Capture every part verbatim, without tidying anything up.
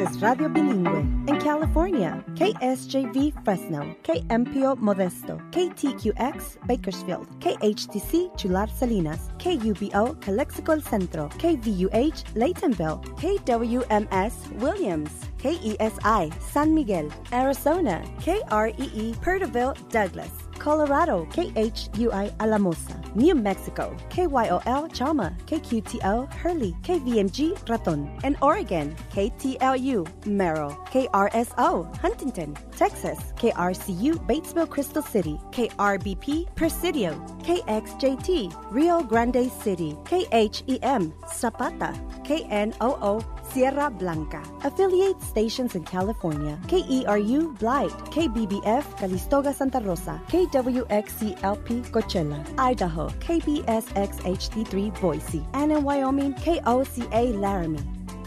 is Radio Bilingüe. In California, K S J V Fresno, K M P O Modesto, K T Q X Bakersfield, K H T C Chular Salinas, K U B O Calexico El Centro, K V U H Laytonville, K W M S Williams, K E S I San Miguel, Arizona, K R E E Perterville Douglas, Colorado, K H U I Alamosa, New Mexico, K Y O L Chalma, K Q T O Hurley, K V M G Raton, and Oregon, K T L U Merrill, K R S O Huntington, Texas, K R C U Batesville Crystal City, K R B P Presidio, K X J T Rio Grande City, K H E M Zapata, K N O O Sierra Blanca. Affiliate stations in California, K E R U Blight, K B B F Calistoga Santa Rosa, K W X C L P Coachella, Idaho, K B S X H D three Boise, and in Wyoming, K O C A Laramie.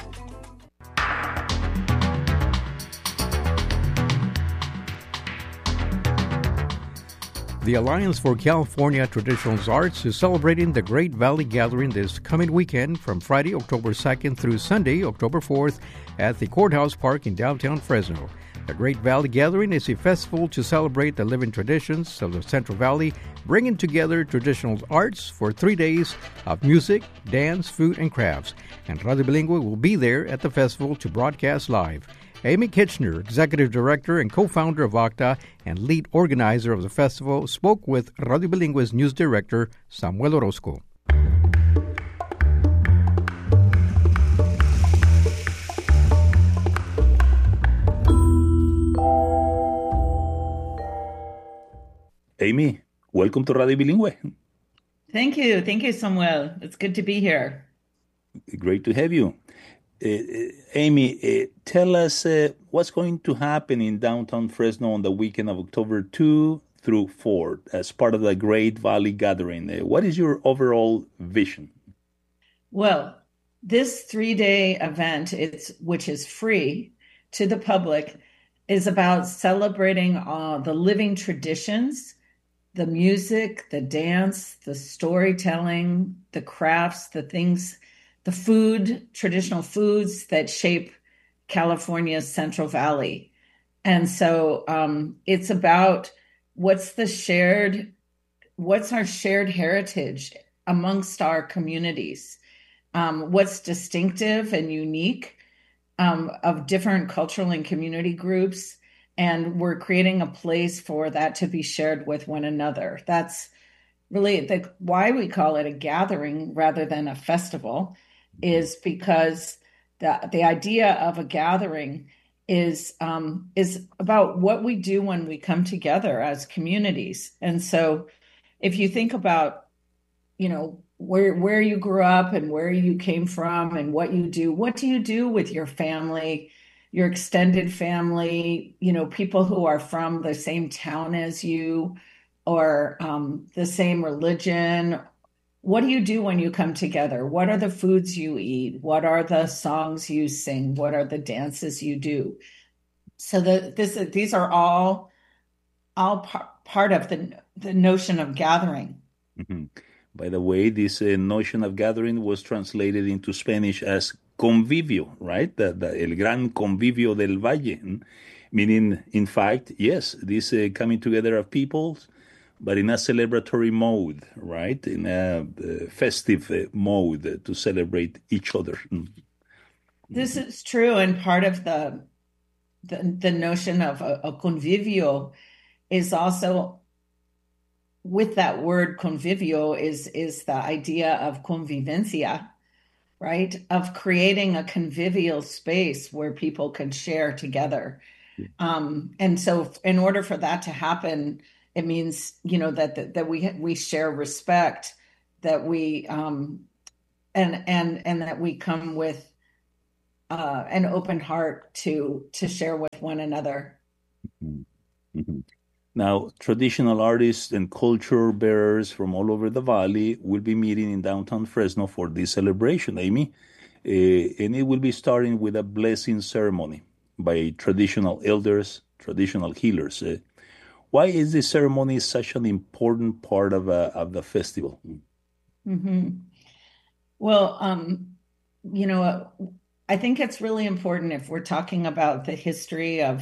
The Alliance for California Traditional Arts is celebrating the Great Valley Gathering this coming weekend from Friday, October second through Sunday, October fourth at the Courthouse Park in downtown Fresno. The Great Valley Gathering is a festival to celebrate the living traditions of the Central Valley, bringing together traditional arts for three days of music, dance, food, and crafts. And Radio Bilingüe will be there at the festival to broadcast live. Amy Kitchener, Executive Director and co-founder of OCTA and lead organizer of the festival, spoke with Radio Bilingüe's News Director, Samuel Orozco. Amy, welcome to Radio Bilingüe. Thank you. Thank you, Samuel. It's good to be here. Great to have you. Uh, Amy, uh, tell us uh, what's going to happen in downtown Fresno on the weekend of October second through fourth as part of the Great Valley Gathering. Uh, what is your overall vision? Well, this three-day event, it's which is free to the public, is about celebrating uh, the living traditions, the music, the dance, the storytelling, the crafts, the things the food, traditional foods that shape California's Central Valley. And so um, it's about what's the shared, what's our shared heritage amongst our communities, um, what's distinctive and unique um, of different cultural and community groups. And we're creating a place for that to be shared with one another. That's really the, why we call it a gathering rather than a festival. Is because the the idea of a gathering is um, is about what we do when we come together as communities. And so, if you think about, you know, where where you grew up and where you came from and what you do, what do you do with your family, your extended family, you know, people who are from the same town as you, or um, the same religion. What do you do when you come together? What are the foods you eat? What are the songs you sing? What are the dances you do? So the, this, these are all, all par- part of the, the notion of gathering. Mm-hmm. By the way, this uh, notion of gathering was translated into Spanish as convivio, right? The, the El Gran Convivio del Valle, meaning, in fact, yes, this uh, coming together of peoples, but in a celebratory mode, right? In a uh, festive uh, mode uh, to celebrate each other. This is true, and part of the the, the notion of a, a convivio is also, with that word convivio, is is the idea of convivencia, right? Of creating a convivial space where people can share together. Yeah. Um, and so in order for that to happen, it means, you know, that that, that we we share respect, that we um, and and and that we come with uh, an open heart to to share with one another. Mm-hmm. Mm-hmm. Now, traditional artists and culture bearers from all over the valley will be meeting in downtown Fresno for this celebration, Amy, uh, and it will be starting with a blessing ceremony by traditional elders, traditional healers. Uh, Why is this ceremony such an important part of uh, of the festival? Mm-hmm. Well, um, you know, I think it's really important if we're talking about the history of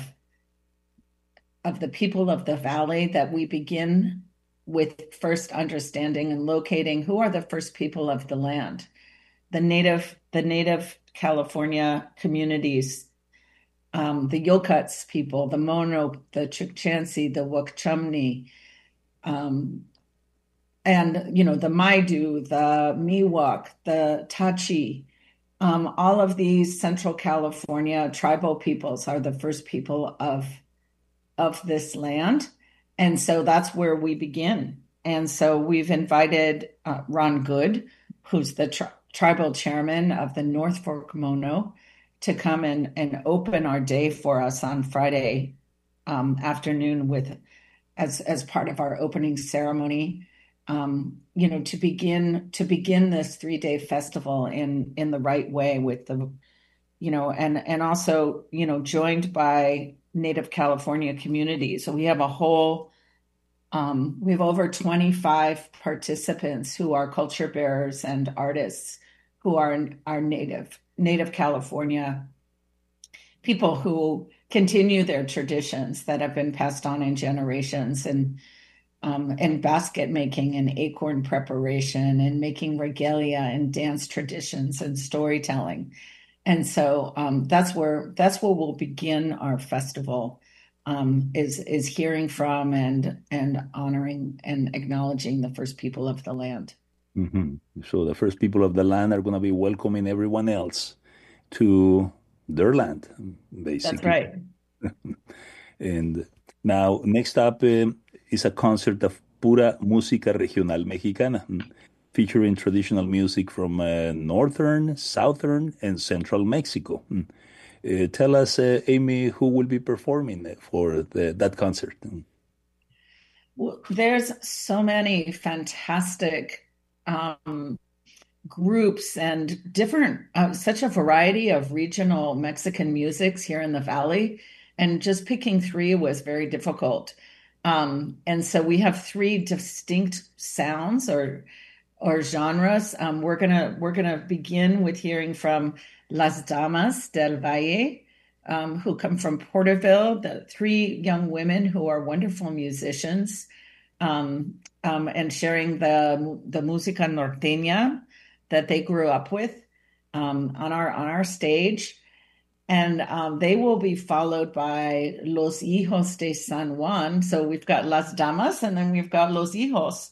of the people of the valley that we begin with first understanding and locating who are the first people of the land. The native, the native California communities, um, the Yokuts people, the Mono, the Chukchansi, the Wukchumni, um, and you know the Maidu, the Miwok, the Tachi. Um, all of these Central California tribal peoples are the first people of of this land. And so that's where we begin. And so we've invited uh, Ron Good, who's the tri- tribal chairman of the North Fork Mono, to come and, and open our day for us on Friday um, afternoon with as as part of our opening ceremony. Um, you know, to begin to begin this three-day festival in in the right way with the, you know, and and also, you know, joined by Native California community. So we have a whole, um, we have over twenty-five participants who are culture bearers and artists who are are native, Native California people who continue their traditions that have been passed on in generations, and um, and basket making and acorn preparation and making regalia and dance traditions and storytelling. And so um, that's where that's where we'll begin our festival, um, is is hearing from and and honoring and acknowledging the first people of the land. Mm-hmm. So the first people of the land are going to be welcoming everyone else to their land, basically. That's right. And now, next up uh, is a concert of Pura Música Regional Mexicana, featuring traditional music from uh, northern, southern, and central Mexico. Uh, tell us, uh, Amy, who will be performing for the, that concert? Well, there's so many fantastic um, groups and different, uh, such a variety of regional Mexican musics here in the Valley. And just picking three was very difficult. Um, and so we have three distinct sounds or or genres. Um, we're gonna we're gonna begin with hearing from Las Damas del Valle, um, who come from Porterville. The three young women who are wonderful musicians, um, um, and sharing the the música norteña that they grew up with um, on our on our stage. And um, they will be followed by Los Hijos de San Juan. So we've got Las Damas, and then we've got Los Hijos.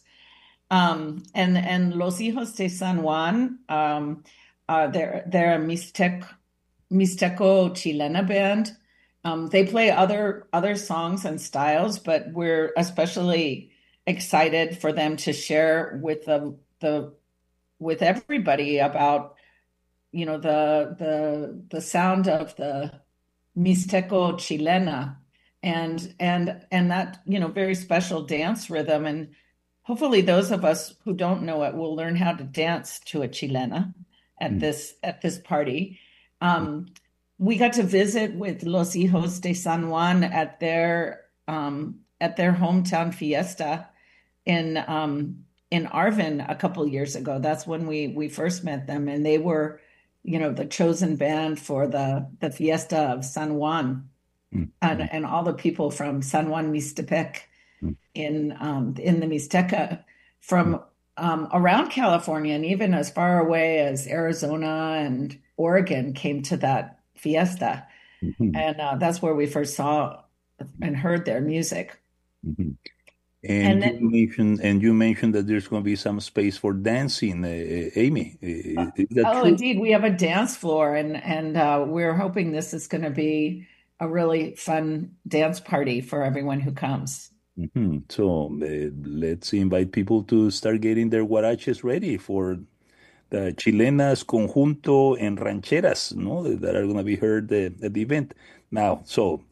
Um, and and Los Hijos de San Juan, um, uh, they're they're a Mixtec, Mixteco Chilena band. Um, they play other other songs and styles, but we're especially excited for them to share with the the with everybody about, you know, the the the sound of the Mixteco Chilena and and and that, you know, very special dance rhythm. And hopefully those of us who don't know it will learn how to dance to a Chilena at mm. this at this party. Um, we got to visit with Los Hijos de San Juan at their um, at their hometown fiesta in um, in Arvin a couple years ago. That's when we we first met them, and they were, you know, the chosen band for the the fiesta of San Juan, mm. and and all the people from San Juan Mixtepec mm. in um, in the Mixteca from um, around California and even as far away as Arizona and Oregon came to that fiesta, mm-hmm. and uh, that's where we first saw and heard their music. Mm-hmm. And, and then, you mentioned, and you mentioned that there's going to be some space for dancing, uh, Amy. Is, is that oh, true? Indeed, we have a dance floor, and and uh, we're hoping this is going to be a really fun dance party for everyone who comes. Mm-hmm. So uh, let's invite people to start getting their huaraches ready for the Chilenas, Conjunto, and Rancheras, no, that are going to be heard uh, at the event. Now, so